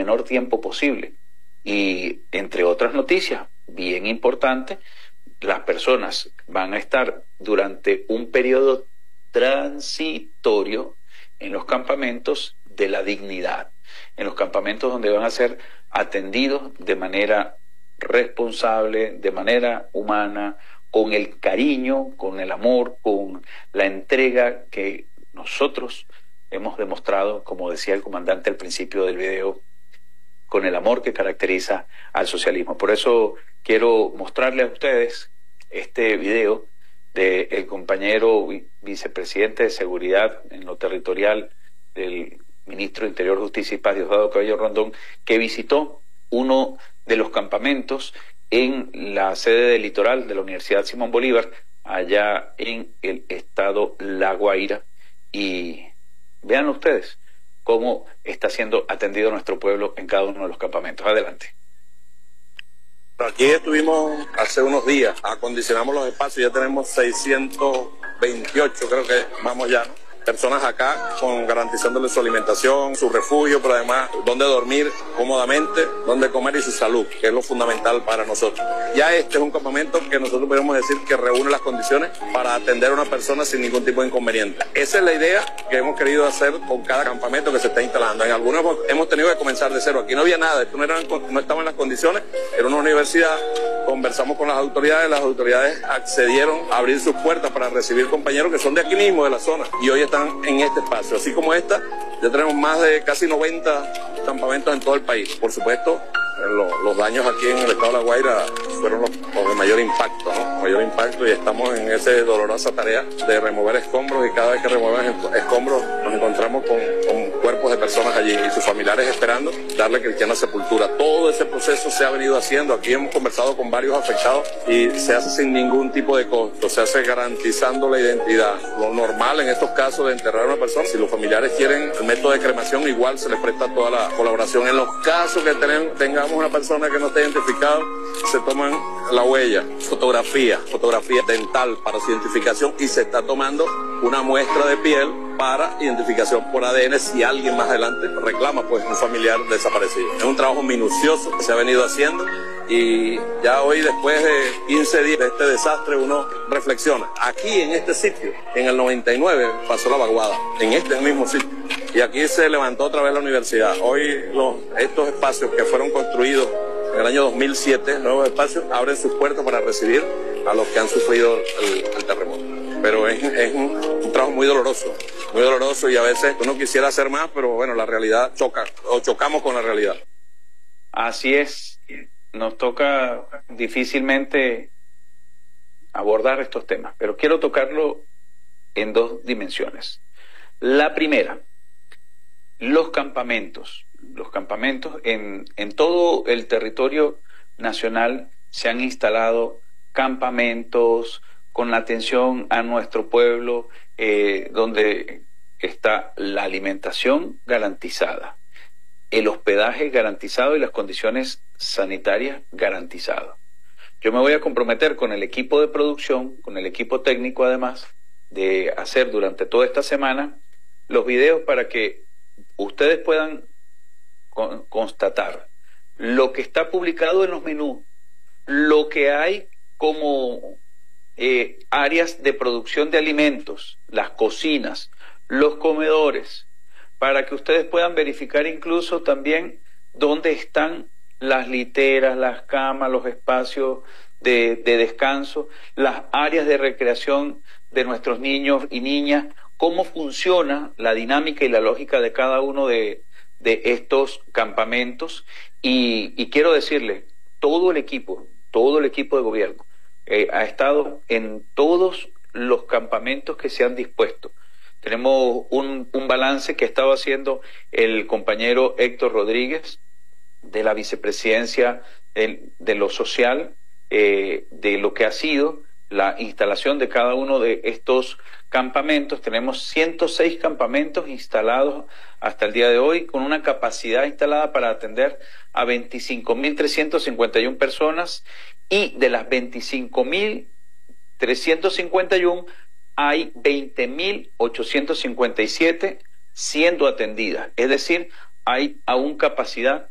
menor tiempo posible. Y entre otras noticias bien importantes, las personas van a estar durante un periodo transitorio en los campamentos de la dignidad, en los campamentos donde van a ser atendidos de manera responsable, de manera humana, con el cariño, con el amor, con la entrega que nosotros hemos demostrado, como decía el comandante al principio del video, con el amor que caracteriza al socialismo. Por eso quiero mostrarle a ustedes este video del compañero vicepresidente de Seguridad en lo territorial del ministro de Interior, Justicia y Paz, Diosdado Cabello Rondón, que visitó uno de los campamentos en la sede del litoral de la Universidad Simón Bolívar, allá en el estado La Guaira. Y vean ustedes cómo está siendo atendido nuestro pueblo en cada uno de los campamentos. Adelante. Aquí estuvimos hace unos días, acondicionamos los espacios, ya tenemos 628, creo que vamos ya, ¿no? Personas acá garantizándoles su alimentación, su refugio, pero además donde dormir cómodamente, donde comer y su salud, que es lo fundamental para nosotros. Ya este es un campamento que nosotros podemos decir que reúne las condiciones para atender a una persona sin ningún tipo de inconveniente. Esa es la idea que hemos querido hacer con cada campamento que se está instalando. En algunos hemos tenido que comenzar de cero. Aquí no había nada, esto no estaba en las condiciones, era una universidad. Conversamos con las autoridades accedieron a abrir sus puertas para recibir compañeros que son de aquí mismo, de la zona, y hoy están en este espacio. Así como esta, ya tenemos más de casi 90 campamentos en todo el país. Por supuesto, los daños aquí en el estado de La Guaira fueron los de mayor impacto, ¿no? Mayor impacto, y estamos en esa dolorosa tarea de remover escombros, y cada vez que removemos escombros nos encontramos con cuerpos de personas allí y sus familiares esperando darle cristiana sepultura. Todo ese proceso se ha venido haciendo. Aquí hemos conversado con varios afectados y se hace sin ningún tipo de costo, se hace garantizando la identidad. Lo normal en estos casos de enterrar a una persona, si los familiares quieren el método de cremación, igual se les presta toda la colaboración. En los casos que tengamos una persona que no esté identificada, se toman la huella, fotografía dental para su identificación, y se está tomando una muestra de piel para identificación por ADN si alguien más adelante reclama pues un familiar desaparecido. Es un trabajo minucioso que se ha venido haciendo, y ya hoy, después de 15 días de este desastre, uno reflexiona. Aquí en este sitio, en el 99 pasó la vaguada, en este mismo sitio, y aquí se levantó otra vez la universidad. Hoy estos espacios que fueron construidos en el año 2007, nuevos espacios, abren sus puertas para recibir a los que han sufrido el terremoto. Pero es un trabajo muy doloroso, y a veces uno quisiera hacer más, pero bueno, la realidad chocamos con la realidad. Así es, nos toca difícilmente abordar estos temas, pero quiero tocarlo en dos dimensiones. La primera, los campamentos en todo el territorio nacional se han instalado campamentos con la atención a nuestro pueblo, donde está la alimentación garantizada, el hospedaje garantizado y las condiciones sanitarias garantizadas. Yo me voy a comprometer con el equipo de producción, con el equipo técnico además, de hacer durante toda esta semana los videos para que ustedes puedan constatar lo que está publicado en los menús, lo que hay como áreas de producción de alimentos, las cocinas, los comedores, para que ustedes puedan verificar incluso también dónde están las literas, las camas, los espacios de descanso, las áreas de recreación de nuestros niños y niñas, cómo funciona la dinámica y la lógica de cada uno de estos campamentos. Y quiero decirle, todo el equipo de gobierno ha estado en todos los campamentos que se han dispuesto. Tenemos un balance que ha estado haciendo el compañero Héctor Rodríguez de la vicepresidencia de lo social, de lo que ha sido la instalación de cada uno de estos campamentos. Tenemos 106 campamentos instalados hasta el día de hoy, con una capacidad instalada para atender a 25.351 personas, y de las 25.351 hay 20.857 siendo atendidas. Es decir, hay aún capacidad